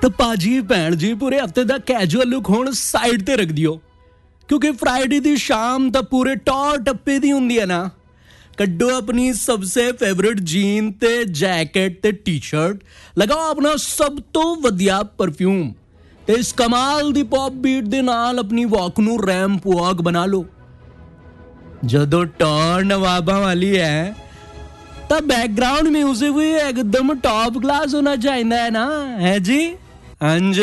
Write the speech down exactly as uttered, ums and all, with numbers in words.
ਤਾਂ ਭਾਜੀ ਭੈਣ ਜੀ ਪੂਰੇ ਹਫਤੇ ਦਾ ਕੈਜੂਅਲ ਲੁੱਕ ਹੁਣ ਸਾਈਡ ਤੇ ਰੱਖ ਦਿਓ, ਕਿਉਂਕਿ ਫਰਾਈਡੇ ਦੀ ਸ਼ਾਮ ਤਾਂ ਪੂਰੇ ਟੌਰ ਟੱਪੇ ਦੀ ਹੁੰਦੀ ਹੈ ਨਾ। ਕੱਢੋ ਆਪਣੀ ਸਭਸੇ ਫੇਵਰਿਟ ਜੀਨ ਤੇ ਜੈਕਟ ਤੇ ਟੀ-ਸ਼ਰਟ, ਲਗਾਓ ਆਪਣਾ ਸਭ ਤੋਂ ਵਧੀਆ ਪਰਫਿਊਮ ਤੇ ਇਸ ਕਮਾਲ ਦੀ ਪੌਪ ਬੀਟ ਦੇ ਨਾਲ ਆਪਣੀ ਵਾਕ ਨੂੰ ਰੈਂਪ ਵਾਕ ਬਣਾ ਲਓ। ਜਦੋਂ ਟੌਰ ਨਵਾਬਾਂ ਵਾਲੀ ਹੈ ਤਾਂ ਬੈਕਗ੍ਰਾਉਂਡ ਮਿਊਜ਼ਿਕ ਵੀ ਇੱਕਦਮ ਟੌਪ ਕਲਾਸ ਹੋਣਾ ਚਾਹੀਦਾ ਹੈ ਨਾ, ਹੈ ਜੀ। ਹਾਂਜੀ।